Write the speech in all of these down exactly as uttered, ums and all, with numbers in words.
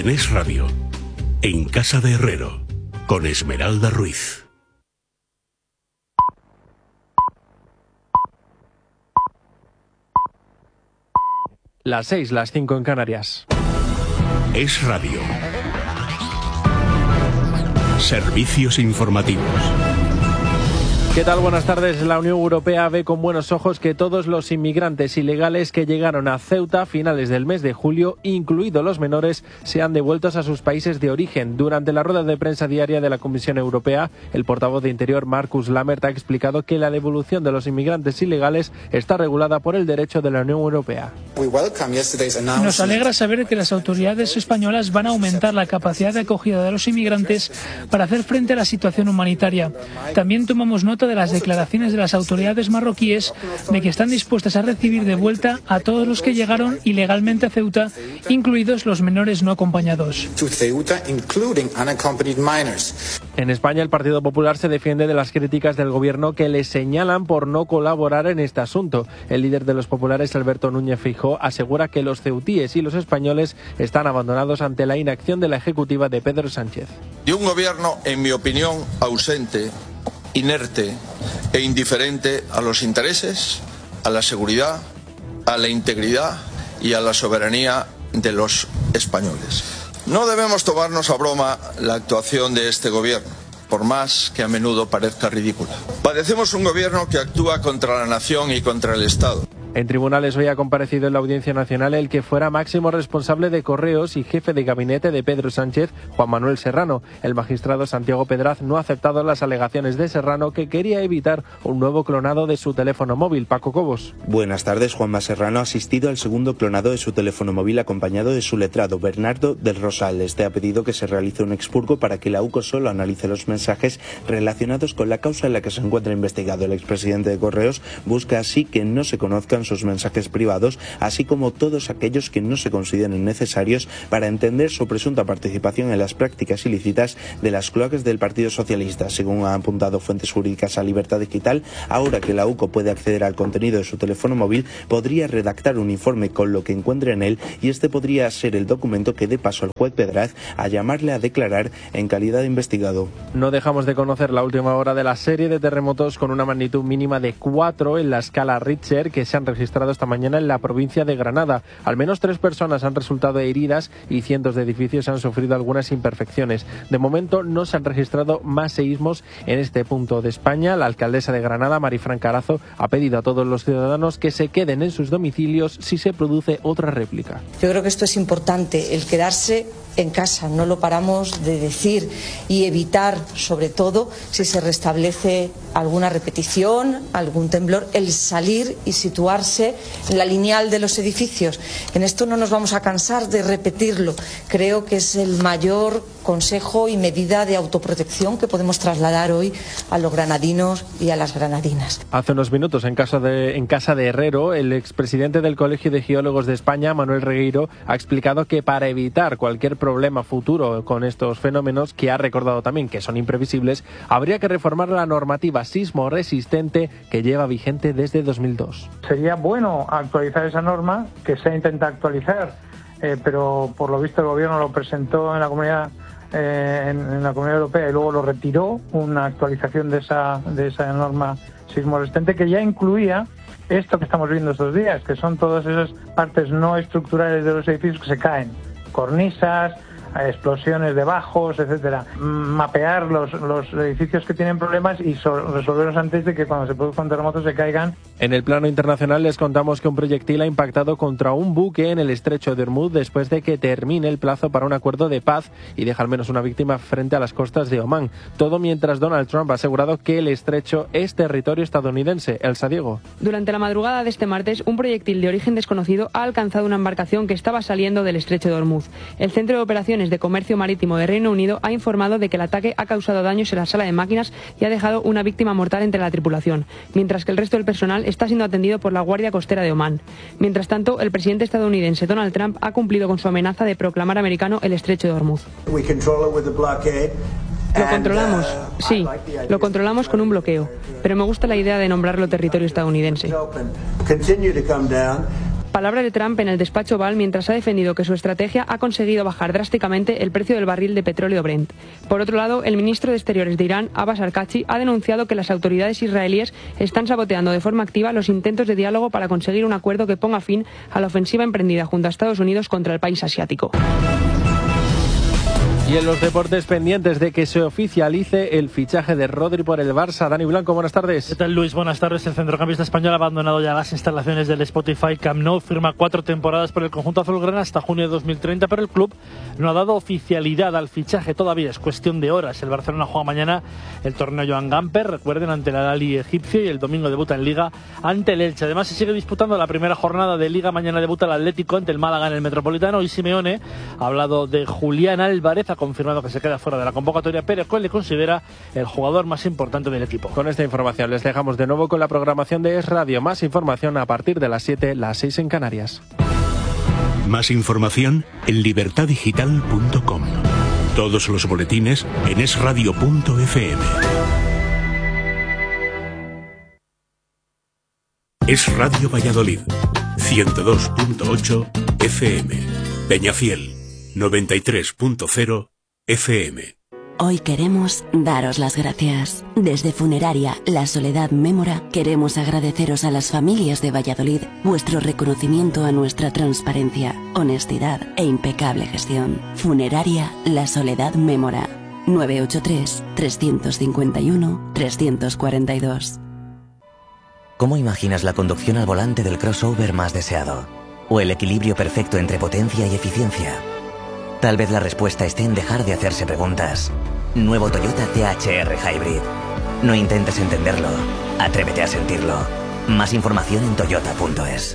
En Es Radio, En Casa de Herrero, con Esmeralda Ruiz. Las seis, las cinco en Canarias. Es Radio. Servicios informativos. ¿Qué tal? Buenas tardes. La Unión Europea ve con buenos ojos que todos los inmigrantes ilegales que llegaron a Ceuta a finales del mes de julio, incluidos los menores, sean devueltos a sus países de origen. Durante la rueda de prensa diaria de la Comisión Europea, el portavoz de Interior, Markus Lammert, ha explicado que la devolución de los inmigrantes ilegales está regulada por el derecho de la Unión Europea. Nos alegra saber que las autoridades españolas van a aumentar la capacidad de acogida de los inmigrantes para hacer frente a la situación humanitaria. También tomamos nota de las declaraciones de las autoridades marroquíes de que están dispuestas a recibir de vuelta a todos los que llegaron ilegalmente a Ceuta, incluidos los menores no acompañados. En España, el Partido Popular se defiende de las críticas del gobierno que le señalan por no colaborar en este asunto. El líder de los populares, Alberto Núñez Feijóo, asegura que los ceutíes y los españoles están abandonados ante la inacción de la ejecutiva de Pedro Sánchez. De un gobierno, en mi opinión, ausente, inerte e indiferente a los intereses, a la seguridad, a la integridad y a la soberanía de los españoles. No debemos tomarnos a broma la actuación de este gobierno, por más que a menudo parezca ridícula. Padecemos un gobierno que actúa contra la nación y contra el Estado. En tribunales hoy ha comparecido en la Audiencia Nacional el que fuera máximo responsable de Correos y jefe de gabinete de Pedro Sánchez, Juan Manuel Serrano. El magistrado Santiago Pedraz no ha aceptado las alegaciones de Serrano, que quería evitar un nuevo clonado de su teléfono móvil. Paco Cobos. Buenas tardes. Juanma Serrano ha asistido al segundo clonado de su teléfono móvil acompañado de su letrado, Bernardo del Rosal. Este ha pedido que se realice un expurgo para que la U C O solo analice los mensajes relacionados con la causa en la que se encuentra investigado. El expresidente de Correos busca así que no se conozcan sus mensajes privados, así como todos aquellos que no se consideren necesarios para entender su presunta participación en las prácticas ilícitas de las cloacas del Partido Socialista. Según han apuntado fuentes jurídicas a Libertad Digital, ahora que la U C O puede acceder al contenido de su teléfono móvil, podría redactar un informe con lo que encuentre en él, y este podría ser el documento que dé paso al juez Pedraz a llamarle a declarar en calidad de investigado. No dejamos de conocer la última hora de la serie de terremotos con una magnitud mínima de cuatro en la escala Richter que se han registrado esta mañana en la provincia de Granada. Al menos tres personas han resultado heridas y cientos de edificios han sufrido algunas imperfecciones. De momento no se han registrado más seísmos en este punto de España. La alcaldesa de Granada, Marifran Carazo, ha pedido a todos los ciudadanos que se queden en sus domicilios si se produce otra réplica. Yo creo que esto es importante, el quedarse en casa, no lo paramos de decir, y evitar, sobre todo, si se restablece alguna repetición, algún temblor, el salir y situarse en la lineal de los edificios. En esto no nos vamos a cansar de repetirlo. Creo que es el mayor consejo y medida de autoprotección que podemos trasladar hoy a los granadinos y a las granadinas. Hace unos minutos, en, caso de, en casa de Herrero, el expresidente del Colegio de Geólogos de España, Manuel Regueiro, ha explicado que para evitar cualquier problema futuro con estos fenómenos, que ha recordado también que son imprevisibles, habría que reformar la normativa sismo resistente que lleva vigente desde dos mil dos. Sería bueno actualizar esa norma, que se intenta actualizar, eh, pero por lo visto el gobierno lo presentó en la comunidad eh, en, en la Comunidad Europea y luego lo retiró, una actualización de esa de esa norma sismo resistente que ya incluía esto que estamos viendo estos días, que son todas esas partes no estructurales de los edificios que se caen, cornisas, explosiones de bajos, etcétera. Mapear los, los edificios que tienen problemas y so, resolverlos antes de que cuando se produzcan terremotos se caigan. En el plano internacional les contamos que un proyectil ha impactado contra un buque en el estrecho de Hormuz después de que termine el plazo para un acuerdo de paz y deja al menos una víctima frente a las costas de Omán. Todo mientras Donald Trump ha asegurado que el estrecho es territorio estadounidense. Elsa Diego. Durante la madrugada de este martes, un proyectil de origen desconocido ha alcanzado una embarcación que estaba saliendo del estrecho de Hormuz. El Centro de Operaciones de Comercio Marítimo de Reino Unido ha informado de que el ataque ha causado daños en la sala de máquinas y ha dejado una víctima mortal entre la tripulación, mientras que el resto del personal está siendo atendido por la Guardia Costera de Omán. Mientras tanto, el presidente estadounidense Donald Trump ha cumplido con su amenaza de proclamar americano el estrecho de Hormuz. Lo controlamos, sí, lo controlamos con un bloqueo, pero me gusta la idea de nombrarlo territorio estadounidense. Palabra de Trump en el despacho Oval mientras ha defendido que su estrategia ha conseguido bajar drásticamente el precio del barril de petróleo Brent. Por otro lado, el ministro de Exteriores de Irán, Abbas Arqachi, ha denunciado que las autoridades israelíes están saboteando de forma activa los intentos de diálogo para conseguir un acuerdo que ponga fin a la ofensiva emprendida junto a Estados Unidos contra el país asiático. Y en los deportes, pendientes de que se oficialice el fichaje de Rodri por el Barça. Dani Blanco, buenas tardes. ¿Qué tal, Luis? Buenas tardes. El centrocampista español ha abandonado ya las instalaciones del Spotify Camp Nou. Firma cuatro temporadas por el conjunto azulgrana hasta junio de dos mil treinta, pero el club no ha dado oficialidad al fichaje todavía. Es cuestión de horas. El Barcelona juega mañana el torneo Joan Gamper, recuerden, ante el Al-Ahly egipcio, y el domingo debuta en Liga ante el Elche. Además, se sigue disputando la primera jornada de Liga. Mañana debuta el Atlético ante el Málaga en el Metropolitano. Y Simeone ha hablado de Julián Álvarez, ha confirmado que se queda fuera de la convocatoria, pero que le considera el jugador más importante del equipo. Con esta información les dejamos de nuevo con la programación de Es Radio. Más información a partir de las siete, las seis en Canarias. Más información en libertad digital punto com. Todos los boletines en es radio punto efe eme. Es Radio Valladolid, ciento dos punto ocho efe eme. Peñafiel, noventa y tres punto cero efe eme. Hoy queremos daros las gracias. Desde Funeraria La Soledad Mémora queremos agradeceros a las familias de Valladolid vuestro reconocimiento a nuestra transparencia, honestidad e impecable gestión. Funeraria La Soledad Mémora. nueve ocho tres, tres cinco uno, tres cuatro dos. ¿Cómo imaginas la conducción al volante del crossover más deseado? ¿O el equilibrio perfecto entre potencia y eficiencia? Tal vez la respuesta esté en dejar de hacerse preguntas. Nuevo Toyota T H R Hybrid. No intentes entenderlo, atrévete a sentirlo. Más información en toyota punto es.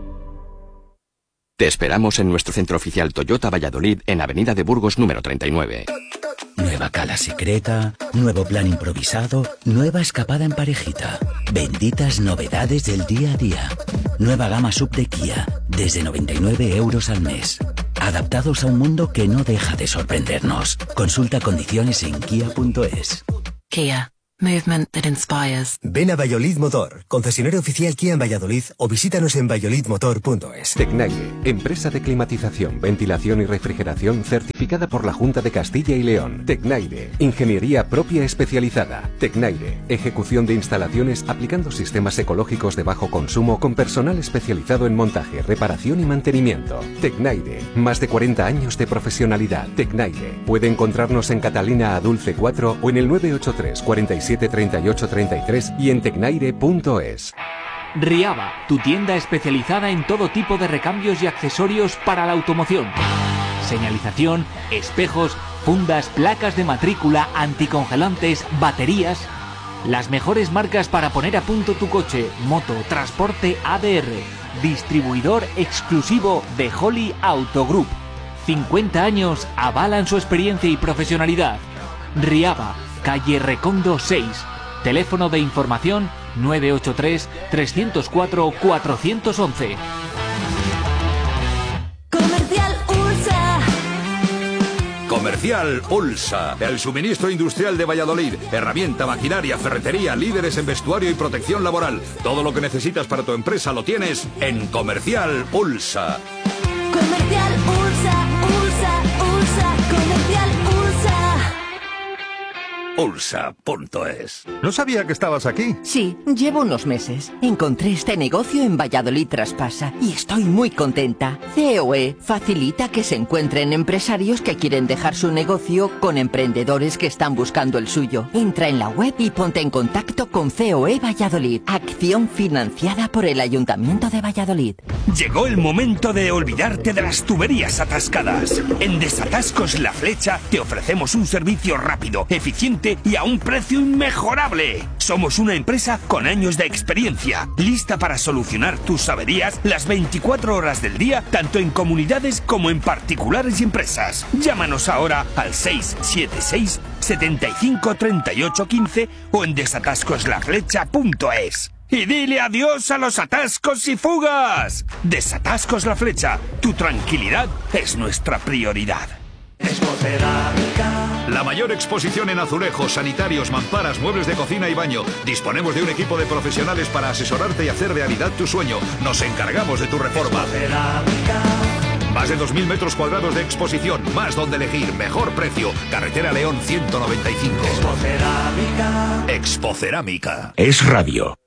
Te esperamos en nuestro centro oficial Toyota Valladolid en Avenida de Burgos número treinta y nueve. Nueva cala secreta, nuevo plan improvisado, nueva escapada en parejita. Benditas novedades del día a día. Nueva gama sub de Kia, desde noventa y nueve euros al mes. Adaptados a un mundo que no deja de sorprendernos. Consulta condiciones en kia punto es. Kia. Movement that inspires. Ven a Valladolid Motor, concesionario oficial Kia en Valladolid, o visítanos en valladolid motor punto es. Tecnaire, empresa de climatización, ventilación y refrigeración certificada por la Junta de Castilla y León. Tecnaire, ingeniería propia especializada. Tecnaire, ejecución de instalaciones aplicando sistemas ecológicos de bajo consumo con personal especializado en montaje, reparación y mantenimiento. Tecnaire, más de cuarenta años de profesionalidad. Tecnaire, puede encontrarnos en Catalina Adulce cuatro o en el nueve ocho tres, cuarenta y siete, treinta y ocho, treinta y tres y en tecnaire punto es. Riaba, tu tienda especializada en todo tipo de recambios y accesorios para la automoción. Señalización, espejos, fundas, placas de matrícula, anticongelantes, baterías. Las mejores marcas para poner a punto tu coche, moto, transporte A D R. Distribuidor exclusivo de Holly Auto Group. cincuenta años avalan su experiencia y profesionalidad. Riaba, calle Recondo seis. Teléfono de información nueve ocho tres, tres cero cuatro, cuatro uno uno. Comercial Ulsa. Comercial Ulsa, el suministro industrial de Valladolid. Herramienta, maquinaria, ferretería, líderes en vestuario y protección laboral. Todo lo que necesitas para tu empresa lo tienes en Comercial Ulsa. Comercial Ulsa, Ulsa, Ulsa, Comercial Ulsa. Ulsa punto es. No sabía que estabas aquí. Sí, llevo unos meses. Encontré este negocio en Valladolid Traspasa y estoy muy contenta. C O E facilita que se encuentren empresarios que quieren dejar su negocio con emprendedores que están buscando el suyo. Entra en la web y ponte en contacto con C O E Valladolid. Acción financiada por el Ayuntamiento de Valladolid. Llegó el momento de olvidarte de las tuberías atascadas. En Desatascos La Flecha te ofrecemos un servicio rápido, eficiente y a un precio inmejorable. Somos una empresa con años de experiencia, lista para solucionar tus averías las veinticuatro horas del día, tanto en comunidades como en particulares y empresas. Llámanos ahora al seis siete seis, setenta y cinco, treinta y ocho, quince o en desatascos la flecha punto es. Y dile adiós a los atascos y fugas. Desatascos La Flecha, tu tranquilidad es nuestra prioridad. Expo Cerámica, La mayor exposición en azulejos, sanitarios, mamparas, muebles de cocina y baño. Disponemos de un equipo de profesionales para asesorarte y hacer realidad tu sueño. Nos encargamos de tu reforma. Más de dos mil metros cuadrados de exposición, más donde elegir, mejor precio. Carretera León ciento noventa y cinco. Expocerámica. Es radio.